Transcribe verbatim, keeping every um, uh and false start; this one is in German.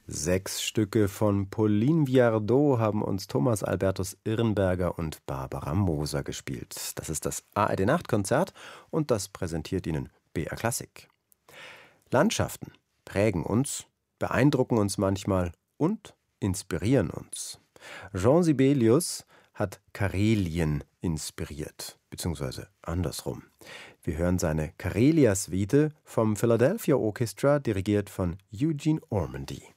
Sechs Stücke von Pauline Viardot haben uns Thomas Albertus Irrenberger und Barbara Moser gespielt. Das ist das A R D-Nachtkonzert und das präsentiert Ihnen B R Klassik. Landschaften prägen uns, beeindrucken uns manchmal und inspirieren uns. Jean Sibelius hat Karelien inspiriert, beziehungsweise andersrum. Wir hören seine Karelia-Suite vom Philadelphia Orchestra, dirigiert von Eugene Ormandy.